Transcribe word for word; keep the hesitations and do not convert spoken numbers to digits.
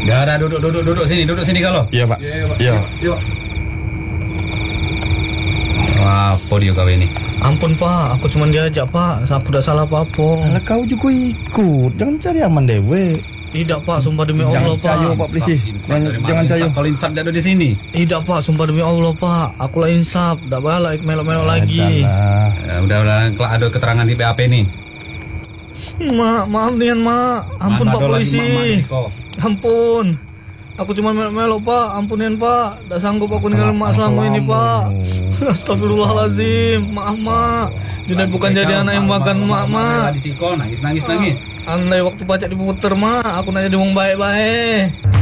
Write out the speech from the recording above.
Dah, dah, duduk, duduk, duduk sini, duduk sini kalau. Iya pak. Iya, Pak. Iya. Iya, Pak. Wah, apa dia kau ini? Ampun pak, aku cuma diajak pak. Aku tidak salah apa-apa. Alah kau juga ikut. Jangan cari aman dewe. Tidak pak, sumpah demi Jangan Allah pak. cayo pak polisi. Jangan, jangan cayo. Kalau insaf jatuh di sini. Tidak pak, sumpah demi Allah pak. Aku lah insaf, tidak balik melok-melok lagi. Adalah. Ya, udah, udah, ada keterangan di B A P nih. Mak, maaf nih mak. Ampun Mana pak ada lagi polisi. mama nih, kau? Ampun. Aku cuma melok-melok pak. Ampunian pak. Tidak sanggup aku ninggalin mak selama ini pak. Astagfirullahaladzim. Maaf mak. Jadi bukan jadi anak yang makan mak mak. Di siko, nangis, nangis, nangis. Andai waktu pajak diputer mak, aku nanya dia mau baik-baik.